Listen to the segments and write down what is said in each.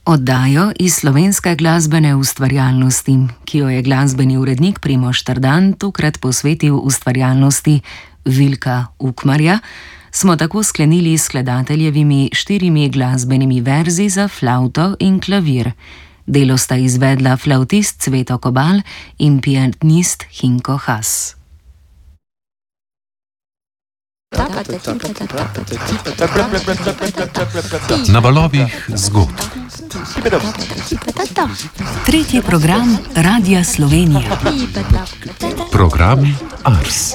Oddajo iz slovenske glasbene ustvarjalnosti, ki jo je glasbeni urednik Primož Trdan tokrat posvetil ustvarjalnosti Vilka Ukmarja, smo tako sklenili s skladateljevimi 4 glasbenimi verzi za flavto in klavir. Delo sta izvedla flavtist Cveto Kobal in pianist Hinko Haas. Na valovih zgodb. Tretji program Radia Slovenija. Program Ars.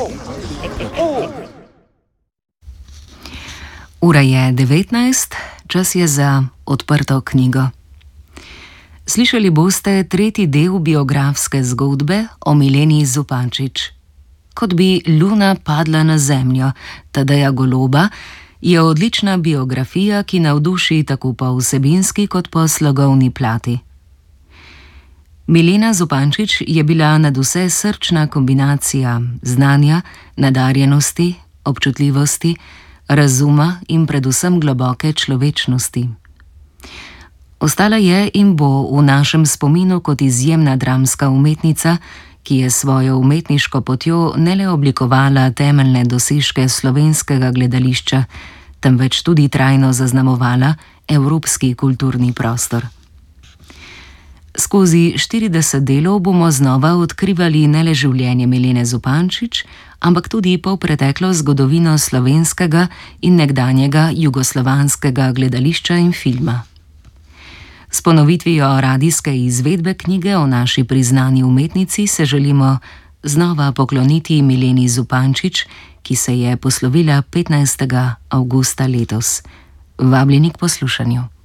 Ura je 19, čas je za odprto knjigo. Slišali boste tretji del biografske zgodbe o Mileni Zupančič. Kot bi luna padla na zemljo, Tadeja Goloba, je odlična biografija, ki navduši tako po vsebinski kot po slogovni plati. Milena Zupančič je bila nadvse srčna kombinacija znanja, nadarjenosti, občutljivosti, razuma in predvsem globoke človečnosti. Ostala je in bo v našem spominu kot izjemna dramska umetnica, ki je svojo umetniško potjo ne le oblikovala temeljne dosežke slovenskega gledališča, temveč tudi trajno zaznamovala evropski kulturni prostor. Skozi 40 delov bomo znova odkrivali ne le življenje Milene Zupančič, ampak tudi polpreteklo zgodovino slovenskega in nekdanjega jugoslovanskega gledališča in filma. S ponovitvijo radijske izvedbe knjige o naši priznani umetnici se želimo znova pokloniti Mileni Zupančič, ki se je poslovila 15. avgusta letos. Vabljeni k poslušanju.